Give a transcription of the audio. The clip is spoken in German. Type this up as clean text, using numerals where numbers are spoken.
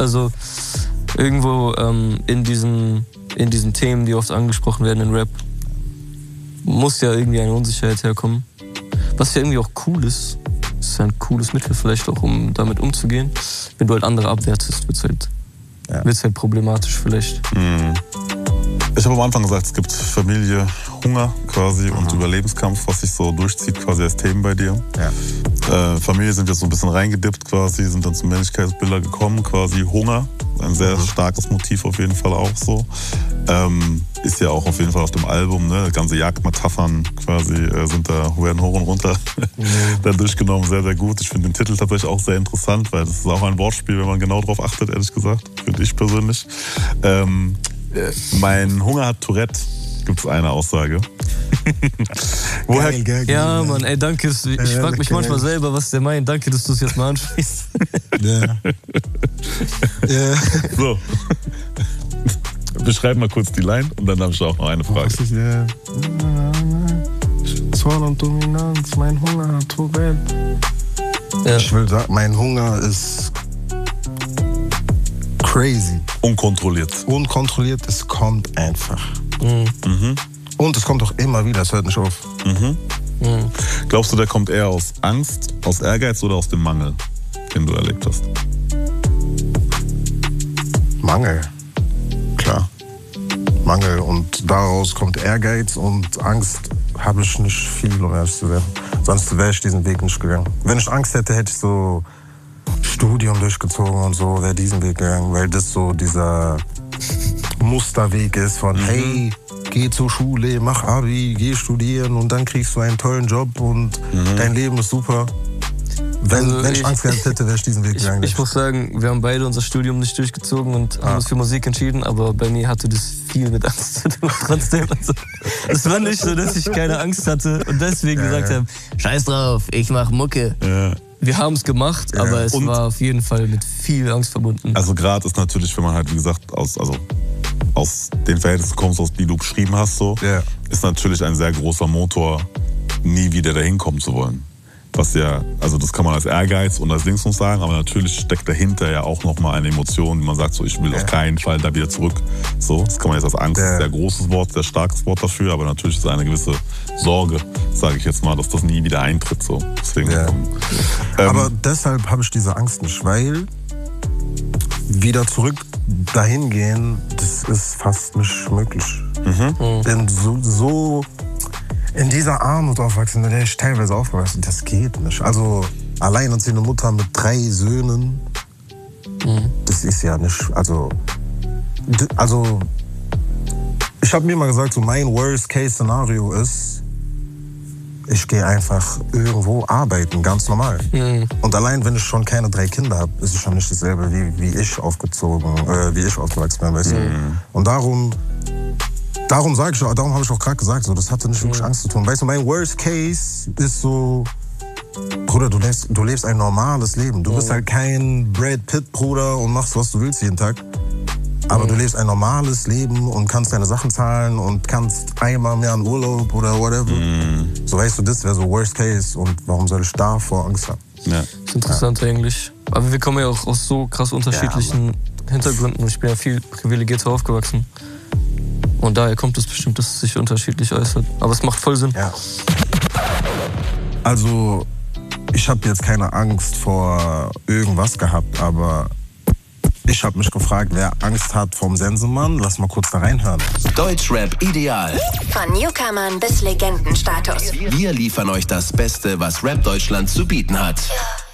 Also irgendwo in diesen Themen, die oft angesprochen werden in Rap, muss ja irgendwie eine Unsicherheit herkommen. Was ja irgendwie auch cool ist. Das ist ein cooles Mittel vielleicht auch, um damit umzugehen. Wenn du halt andere abwertest, wird's halt problematisch vielleicht. Ich habe am Anfang gesagt, es gibt Familie, Hunger quasi und Überlebenskampf, was sich so durchzieht quasi als Themen bei dir. Ja. Familie sind jetzt so ein bisschen reingedippt quasi, sind dann zu Männlichkeitsbilder gekommen, quasi Hunger. Ein sehr starkes Motiv auf jeden Fall auch so. Ist ja auch auf jeden Fall auf dem Album, ne? Ganze Jagdmetaphern quasi werden hoch und runter da durchgenommen. Sehr, sehr gut. Ich finde den Titel tatsächlich auch sehr interessant, weil das ist auch ein Wortspiel, wenn man genau drauf achtet, ehrlich gesagt. Finde ich persönlich. Mein Hunger hat Tourette, gibt es eine Aussage. Geil, ja, Mann, ey, danke. Ich frage mich manchmal selber, was der meint. Danke, dass du es jetzt mal ansprichst. So. Beschreib mal kurz die Line und dann habe ich auch noch eine Frage. Zorn und Dominanz, mein Hunger hat Tourette. Ja. Ich will sagen, mein Hunger ist crazy. Unkontrolliert, es kommt einfach. Und es kommt auch immer wieder, es hört nicht auf. Glaubst du, der kommt eher aus Angst, aus Ehrgeiz oder aus dem Mangel, den du erlebt hast? Mangel, klar. Mangel und daraus kommt Ehrgeiz und Angst habe ich nicht viel, um ehrlich zu sein. Sonst wäre ich diesen Weg nicht gegangen. Wenn ich Angst hätte, hätte ich so Studium durchgezogen und so, wäre diesen Weg gegangen, weil das so dieser Musterweg ist von hey, geh zur Schule, mach Abi, geh studieren und dann kriegst du einen tollen Job und dein Leben ist super. Wenn ich Angst gehabt hätte, wäre ich diesen Weg gegangen. Ich muss sagen, wir haben beide unser Studium nicht durchgezogen und haben uns für Musik entschieden, aber bei mir hatte das viel mit Angst zu tun trotzdem. Also, es war nicht so, dass ich keine Angst hatte und deswegen gesagt habe, scheiß drauf, ich mach Mucke. Ja. Wir haben es gemacht, aber es war auf jeden Fall mit viel Angst verbunden. Also gerade ist natürlich, wenn man halt, wie gesagt, aus den Verhältnissen kommt, die du beschrieben hast, so, ist natürlich ein sehr großer Motor, nie wieder dahin kommen zu wollen. Was ja, also das kann man als Ehrgeiz und als Dingsmus sagen, aber natürlich steckt dahinter ja auch nochmal eine Emotion, die man sagt, so, ich will auf keinen Fall da wieder zurück. So, das kann man jetzt als Angst, sehr großes Wort, sehr starkes Wort dafür, aber natürlich ist eine gewisse Sorge, sage ich jetzt mal, dass das nie wieder eintritt. So. Deswegen, aber deshalb habe ich diese Angst nicht, weil wieder zurück dahin gehen, das ist fast nicht möglich. Denn so in dieser Armut aufwachsen, in der ich teilweise aufgewachsen bin, das geht nicht. Also alleinerziehende Mutter mit 3 Söhnen, das ist ja nicht, also ich habe mir mal gesagt, so mein Worst-Case-Szenario ist, ich gehe einfach irgendwo arbeiten, ganz normal. Und allein, wenn ich schon keine 3 Kinder habe, ist es schon nicht dasselbe, wie ich aufgewachsen bin, weißt du? Und darum habe ich auch gerade gesagt, so, das hatte nicht wirklich Angst zu tun. Weißt du, mein Worst Case ist so, Bruder, du lebst ein normales Leben. Du bist halt kein Brad Pitt, Bruder, und machst, was du willst jeden Tag. Aber du lebst ein normales Leben und kannst deine Sachen zahlen und kannst einmal mehr an Urlaub oder whatever. So, weißt du, das wäre so Worst Case. Und warum soll ich davor Angst haben? Ja. Das ist interessant eigentlich. Aber wir kommen ja auch aus so krass unterschiedlichen Hintergründen. Ich bin ja viel privilegierter aufgewachsen. Und daher kommt es bestimmt, dass es sich unterschiedlich äußert. Aber es macht voll Sinn. Ja. Also, ich habe jetzt keine Angst vor irgendwas gehabt, aber ich habe mich gefragt, wer Angst hat vom Sensenmann. Lass mal kurz da reinhören. Deutschrap Ideal. Von Newcomern bis Legendenstatus. Wir liefern euch das Beste, was Rap Deutschland zu bieten hat.